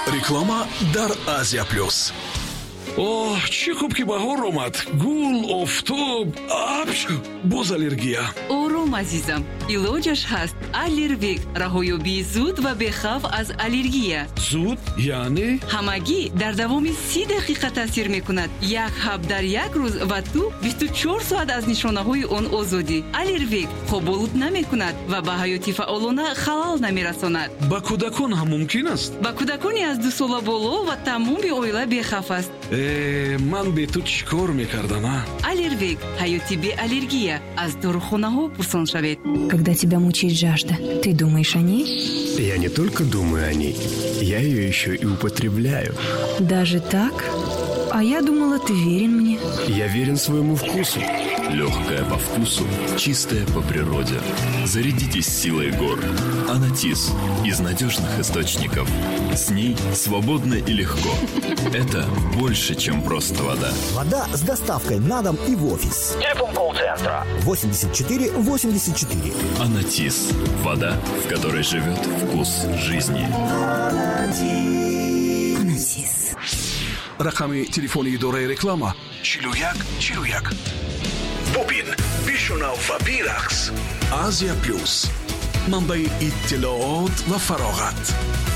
реклама дар Азия плюс. اوه چی خوب که بهار اومد. گل، آفتاب، ابر، باز аллергия. آروم عزیزم، علاجش هست. آلرویک، رهایابی زود و بی‌خوف از آلرژی. زود یعنی همگی در دوام 30 دقیقه تاثیر میکند. یک حب در یک روز و تو 24 ساعت از نشانه های آن آزادی. آلرویک قبول نمیکند و به حیات فعالانه خلل نمیرساند. با کودکان هم ممکن است؟ با کودکانی از 2 سال بالا و تمام عائله بی‌خوف است. من به تو چیکار میکردم؟ آلرویک، حیاتی بی آلرژی. از داروخانه ها پرسان شوید. Когда тебя мучает жажда, ты думаешь о ней? Я не только думаю о ней, я ее еще и употребляю. Даже так? А я думала, ты верен мне. Я верен своему вкусу. Легкая по вкусу, чистая по природе. Зарядитесь силой гор. Анатис из надежных источников. С ней свободно и легко. Это больше, чем просто вода. Вода с доставкой на дом и в офис. Телефон колл-центра 84 84. Анатис. Вода, в которой живет вкус жизни. Анатис. рақами телефони идораи реклама 4141. бубин бишунав ва бирақс. Азия плюс, манбаи иттилоот ва фароғат.